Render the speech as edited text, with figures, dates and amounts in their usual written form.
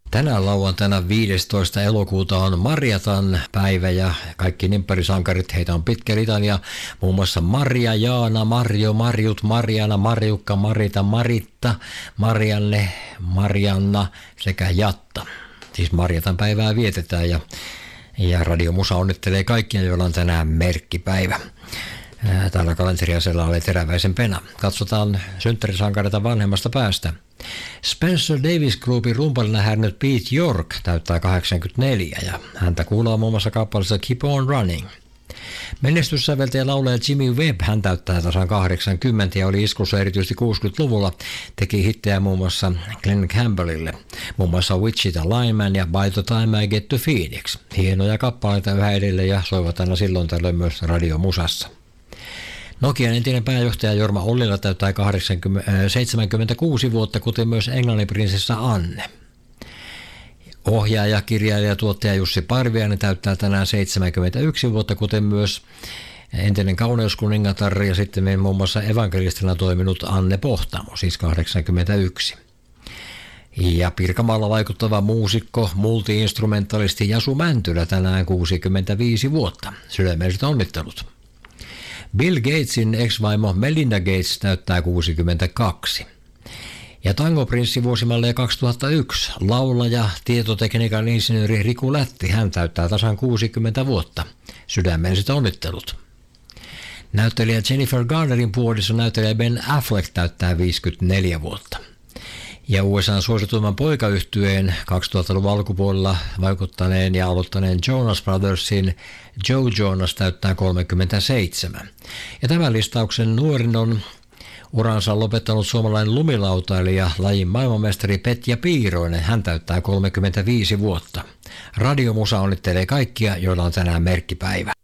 Tänään lauantaina 15. elokuuta on Marjatan päivä ja kaikki nimpparisankarit, heitä on pitkä litania, muun muassa Marja, Jaana, Marjo, Marjut, Marjana, Marjukka, Marita, Maritta, Marianne, Marianna sekä Jatta. Siis Marjatan päivää vietetään ja Radio Musa onnittelee kaikkia, joilla on tänään merkkipäivä. Täällä kalenteriasella oli Teräväisen Pena. Katsotaan synttärisankareita vanhemmasta päästä. Spencer Davis Groupin rumpalina härnyt Pete York täyttää 84 ja häntä kuullaan muun muassa kappaleessa Keep on Running. Menestyssäveltäjä ja laulaja Jimmy Webb, hän täyttää tasan 80 ja oli iskussa erityisesti 60-luvulla. Teki hittejä muun muassa Glenn Campbellille, muun muassa Wichita Lineman ja By the Time I Get to Phoenix. Hienoja kappaleita yhä edelleen ja soivat aina silloin tällöin myös radiomusassa. Nokian entinen pääjohtaja Jorma Ollila täyttää 76 vuotta, kuten myös Englannin prinsessa Anne. Ohjaaja, kirjailija ja tuottaja Jussi Parviainen täyttää tänään 71 vuotta, kuten myös entinen kauneuskuningatar ja sitten muun muassa evankelistina toiminut Anne Pohtamo, siis 81. Ja Pirkanmaalla vaikuttava muusikko, multi-instrumentalisti Jasu Mäntylä tänään 65 vuotta. Sydämelliset onnittelut. Bill Gatesin ex-vaimo Melinda Gates täyttää 62. Ja tangoprinssi vuosimallia 2001, laulaja, tietotekniikan insinööri Riku Lätti, hän täyttää tasan 60 vuotta. Sydämelliset onnittelut. Näyttelijä Jennifer Garnerin puoliso näyttelijä Ben Affleck täyttää 54 vuotta. Ja USA:n suosituimman poikayhtyeen 2000-luvun alkupuolella vaikuttaneen ja aloittaneen Jonas Brothersin Joe Jonas täyttää 37. Ja tämän listauksen nuorin on uransa lopettanut suomalainen lumilautailija, lajin maailmanmestari Petja Piiroinen. Hän täyttää 35 vuotta. Radio Musa onnittelee kaikkia, joilla on tänään merkkipäivä.